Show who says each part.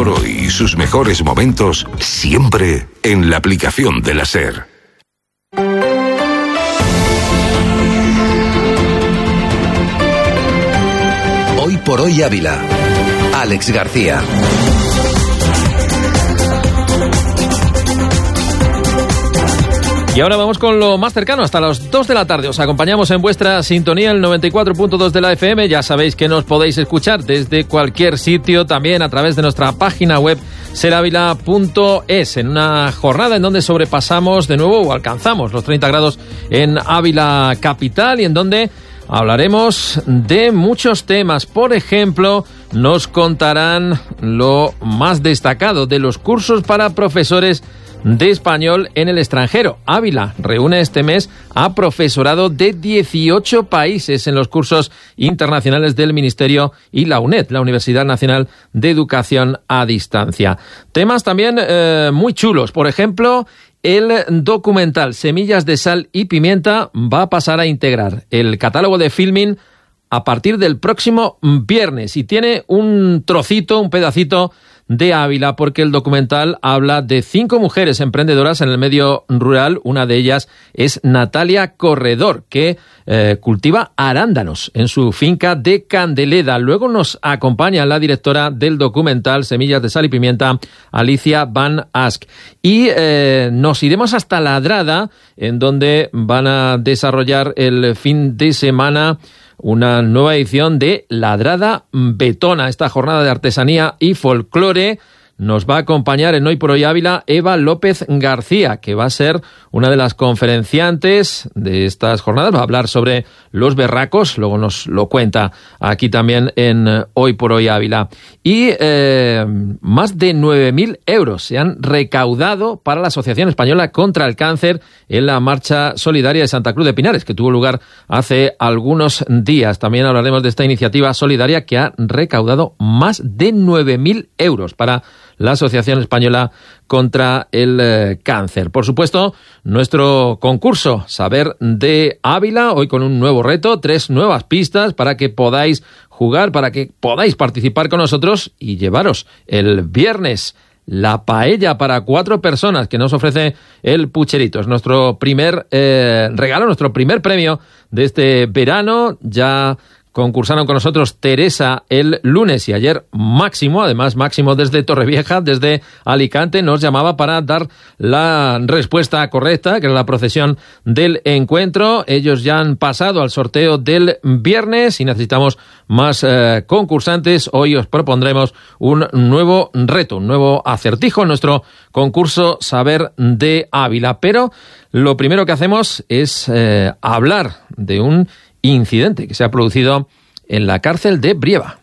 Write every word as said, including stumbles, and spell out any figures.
Speaker 1: por hoy y sus mejores momentos siempre en la aplicación de la SER.
Speaker 2: Hoy por hoy Ávila. Alex García.
Speaker 3: Y ahora vamos con lo más cercano, hasta las dos de la tarde. Os acompañamos en vuestra sintonía, el noventa y cuatro punto dos de la F M. Ya sabéis que nos podéis escuchar desde cualquier sitio, también a través de nuestra página web ser ávila punto es, en una jornada en donde sobrepasamos de nuevo o alcanzamos los treinta grados en Ávila capital y en donde hablaremos de muchos temas. Por ejemplo, nos contarán lo más destacado de los cursos para profesores de español en el extranjero. Ávila reúne este mes a profesorado de dieciocho países en los cursos internacionales del Ministerio y la UNED, la Universidad Nacional de Educación a Distancia. Temas también eh, muy chulos. Por ejemplo, el documental Semillas de Sal y Pimienta va a pasar a integrar el catálogo de Filmin a partir del próximo viernes y tiene un trocito, un pedacito de Ávila, porque el documental habla de cinco mujeres emprendedoras en el medio rural. Una de ellas es Natalia Corredor, que eh, cultiva arándanos en su finca de Candeleda. Luego nos acompaña la directora del documental Semillas de Sal y Pimienta, Alicia Van Ask. Y eh, nos iremos hasta Ladrada, en donde van a desarrollar el fin de semana una nueva edición de Ladrada Betona. Esta jornada de artesanía y folclore nos va a acompañar en Hoy por Hoy Ávila Eva López García, que va a ser una de las conferenciantes de estas jornadas. Va a hablar sobre los berracos, luego nos lo cuenta aquí también en Hoy por Hoy Ávila. Y eh, más de nueve mil euros se han recaudado para la Asociación Española contra el Cáncer en la Marcha Solidaria de Santa Cruz de Pinares, que tuvo lugar hace algunos días. También hablaremos de esta iniciativa solidaria que ha recaudado más de nueve mil euros para la Asociación Española contra el eh, Cáncer. Por supuesto, nuestro concurso Saber de Ávila, hoy con un nuevo reto, tres nuevas pistas para que podáis jugar, para que podáis participar con nosotros y llevaros el viernes la paella para cuatro personas que nos ofrece el Pucherito. Es nuestro primer eh, regalo, nuestro primer premio de este verano. Ya concursaron con nosotros Teresa el lunes y ayer Máximo, además Máximo desde Torrevieja, desde Alicante, nos llamaba para dar la respuesta correcta, que era la procesión del encuentro. Ellos ya han pasado al sorteo del viernes y necesitamos más eh, concursantes. Hoy os propondremos un nuevo reto, un nuevo acertijo en nuestro concurso Saber de Ávila. Pero lo primero que hacemos es eh, hablar de un incidente que se ha producido en la cárcel de Brieva.